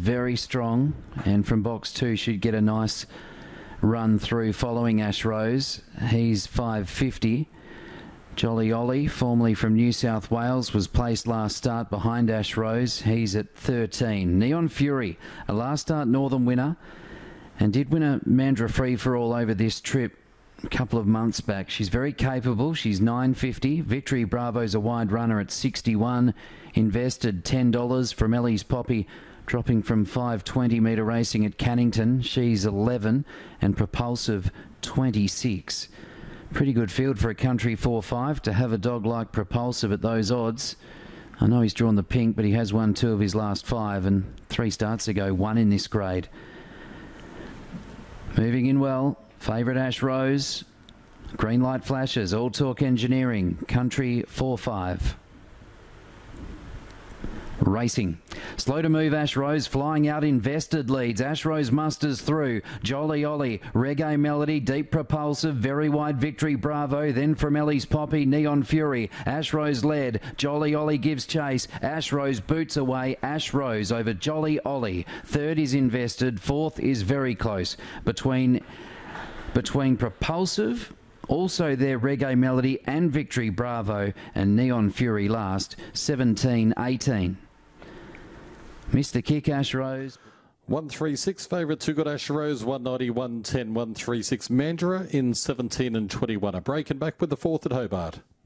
very strong, and from box 2 should get a nice run through following Ash Rose. He's $5.50. Jolly Ollie, formerly from New South Wales, was placed last start behind Ash Rose. He's at 13. Neon Fury, a last start Northern winner, and did win a Mandurah Free for all over this trip a couple of months back. She's very capable. She's $9.50. Victory Bravo's a wide runner at 61. Invested $10 from Ellie's Poppy, dropping from 520 metre racing at Cannington. She's 11, and Propulsive 26. Pretty good field for a country 4-5 to have a dog like Propulsive at those odds. I know he's drawn the pink, but he has won 2 of his last 5, and 3 starts ago won in this grade. Moving in well, favourite Ash Rose. Green light flashes, All Talk Engineering, country 4-5. Racing. Slow to move Ash Rose, flying out Invested leads. Ash Rose musters through. Jolly Ollie, Reggae Melody, Deep Propulsive, Very Wide Victory Bravo. Then from Ellie's Poppy, Neon Fury. Ash Rose led. Jolly Ollie gives chase. Ash Rose boots away. Ash Rose over Jolly Ollie. Third is Invested. Fourth is very close. Between Propulsive, also their Reggae Melody and Victory Bravo, and Neon Fury last, 17-18. Mr. Kick, Ash Rose. 136 favourite, 2 good Ash Rose, 190, 110, 136 Mandurah in 17 and 21. A break and back with the 4th at Hobart.